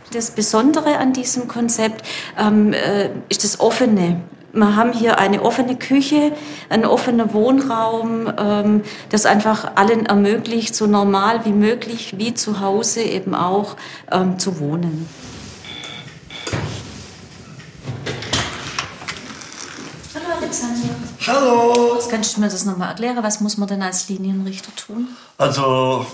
Das Besondere an diesem Konzept ist das Offene. Wir haben hier eine offene Küche, einen offenen Wohnraum, das einfach allen ermöglicht, so normal wie möglich, wie zu Hause eben auch zu wohnen. Hallo Alexander. Hallo. Kannst du mir das nochmal erklären? Was muss man denn als Linienrichter tun? Also